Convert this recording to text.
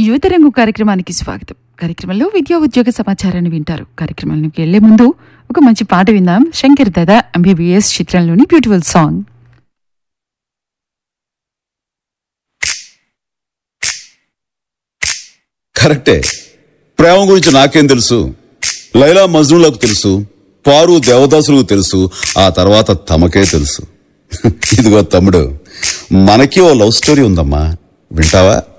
యువతరంగు కార్యక్రమానికి స్వాగతం. కార్యక్రమంలో విద్యా ఉద్యోగ సమాచారాన్ని వింటారు. కార్యక్రమానికి వెళ్లే ముందు ఒక మంచి పాట విందాం. శంకర్ దాదా MBBS చిత్రంలోని బ్యూటిఫుల్ సాంగ్. కరెక్టే. ప్రేమ గురించి నాకేం తెలుసు? లైలా మజ్నూలకు తెలుసు, పారు దేవదాసులకు తెలుసు, ఆ తర్వాత తమకే తెలుసు. ఇదిగో తమ్ముడు, మనకి ఓ లవ్ స్టోరీ ఉందమ్మా, వింటావా?